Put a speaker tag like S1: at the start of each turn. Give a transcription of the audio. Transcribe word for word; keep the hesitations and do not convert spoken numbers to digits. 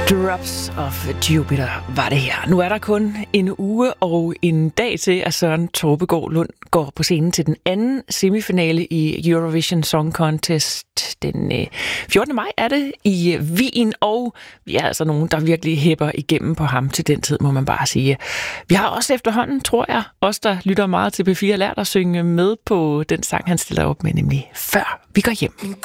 S1: Drops of Jupiter var det her. Nu er der kun en uge og en dag til, at Søren Torpegaard Lund går på scenen til den anden semifinale i Eurovision Song Contest. Den fjortende maj er det i Wien, og vi er altså nogen, der virkelig hæpper igennem på ham til den tid, må man bare sige. Vi har også efterhånden, tror jeg, os der lytter meget til P fire, lært at synge med på den sang, han stiller op med, nemlig Før vi går hjem.
S2: Min